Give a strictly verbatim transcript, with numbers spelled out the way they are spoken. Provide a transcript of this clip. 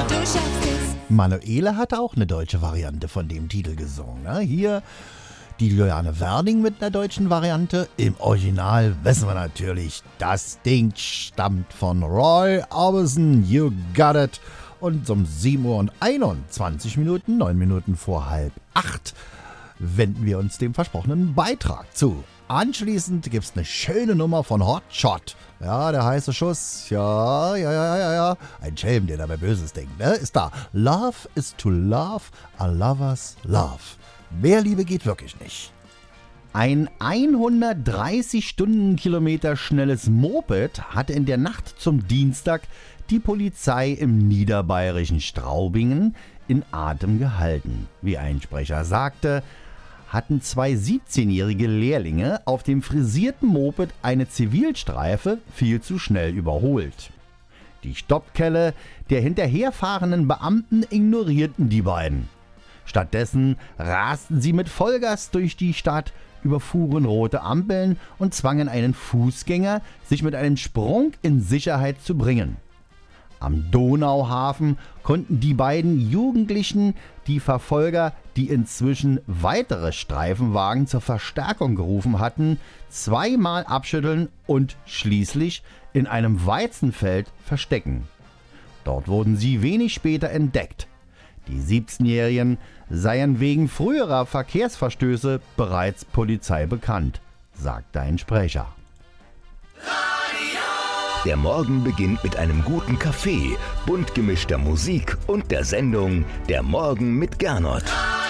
Du schaffst es. Manuele hatte auch eine deutsche Variante von dem Titel gesungen. Ne? Hier die Juliane Werding mit einer deutschen Variante. Im Original wissen wir natürlich, das Ding stammt von Roy Orbison. You got it. Und um sieben Uhr und einundzwanzig Minuten, neun Minuten vor halb acht, wenden wir uns dem versprochenen Beitrag zu. Anschließend gibt es eine schöne Nummer von Hot Shot. Ja, der heiße Schuss. Ja, ja, ja, ja, ja. Ein Schelm, der dabei Böses denkt, ne? Ist da. Love is to love, a lover's love. Mehr Liebe geht wirklich nicht. Ein hundertdreißig Stundenkilometer schnelles Moped hatte in der Nacht zum Dienstag die Polizei im niederbayerischen Straubingen in Atem gehalten. Wie ein Sprecher sagte, hatten zwei siebzehnjährige Lehrlinge auf dem frisierten Moped eine Zivilstreife viel zu schnell überholt. Die Stoppkelle der hinterherfahrenden Beamten ignorierten die beiden. Stattdessen rasten sie mit Vollgas durch die Stadt, überfuhren rote Ampeln und zwangen einen Fußgänger, sich mit einem Sprung in Sicherheit zu bringen. Am Donauhafen konnten die beiden Jugendlichen die Verfolger, die inzwischen weitere Streifenwagen zur Verstärkung gerufen hatten, zweimal abschütteln und schließlich in einem Weizenfeld verstecken. Dort wurden sie wenig später entdeckt. Die siebzehnjährigen seien wegen früherer Verkehrsverstöße bereits Polizei bekannt, sagte ein Sprecher. Der Morgen beginnt mit einem guten Kaffee, bunt gemischter Musik und der Sendung Der Morgen mit Gernot.